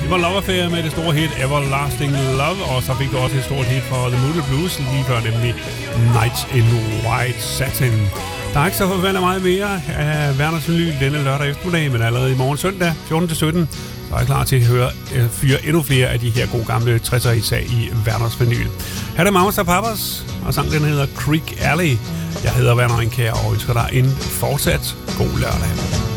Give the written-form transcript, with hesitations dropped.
Det var Love Affair med det store hit Everlasting Love, og så fik du også et stort hit for The Moody Blues lige før, nemlig Nights in White Satin. Der er ikke så forvandlet meget mere af Werners Vinyl denne lørdag eftermiddag, men allerede i morgen søndag 14-17, så er jeg klar til at fyre endnu flere af de her gode gamle 60'er især i Werners Vinyl. Her er det Mamas og Papas, og sangen den hedder Creek Alley. Jeg hedder Werner Enkær og ønsker dig en fortsat god lørdag.